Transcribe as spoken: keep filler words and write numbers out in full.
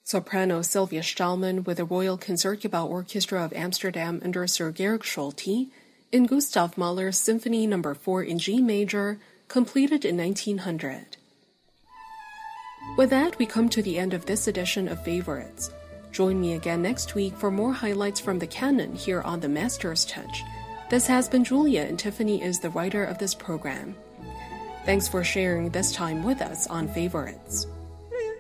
Soprano Sylvia Stahlmann with the Royal Concertgebouw Orchestra of Amsterdam under Sir Georg Solti in Gustav Mahler's Symphony number four in G major, completed in nineteen hundred. With that, we come to the end of this edition of Favorites. Join me again next week for more highlights from the canon here on The Master's Touch. This has been Julia, and Tiffany is the writer of this program. Thanks for sharing this time with us on Favorites.